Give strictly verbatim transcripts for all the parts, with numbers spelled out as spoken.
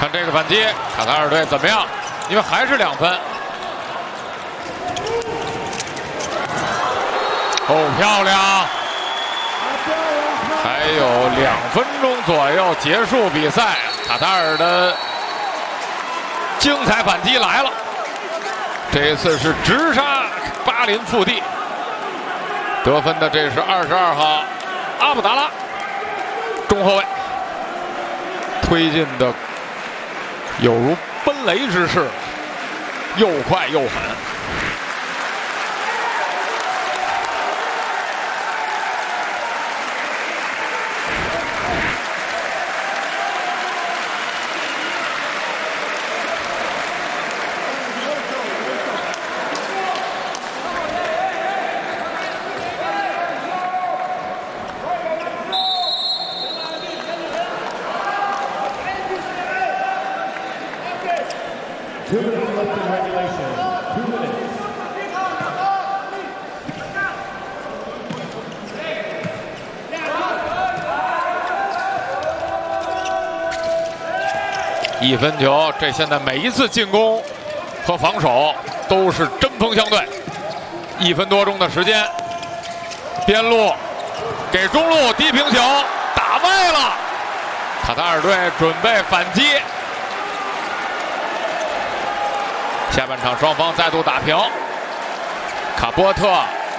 看这个反击，卡塔尔队怎么样？因为还是两分。哦，漂亮！还有两分钟左右结束比赛，卡塔尔的精彩反击来了。这一次是直杀巴林腹地，得分的这是二十二号阿卜达拉，中后卫，推进的有如奔雷之势，又快又狠。 Two minutes left in regulation. Two minutes. 一分球，这现在每一次进攻和防守都是针锋相对。一分多钟的时间，边路给中路低平球打歪了，卡塔尔队准备反击。下半场双方再度打平，卡波特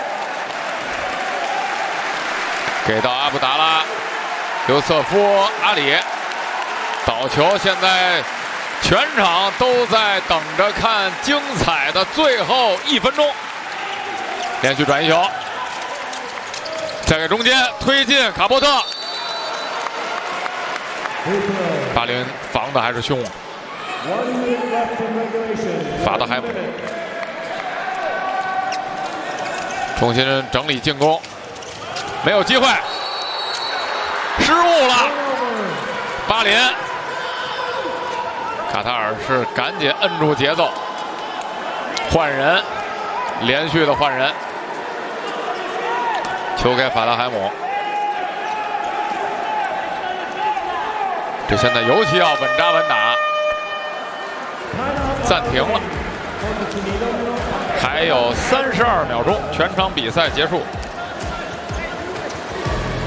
给到阿卜达拉，尤瑟夫阿里倒球，现在全场都在等着看精彩的最后一分钟。连续转移球，再给中间推进卡波特，巴林防的还是凶啊。法德海姆重新整理进攻，没有机会，失误了。巴林，卡塔尔是赶紧摁住节奏，换人，连续的换人，球给法德海姆。这现在尤其要稳扎稳打。暂停了，还有三十二秒钟，全场比赛结束。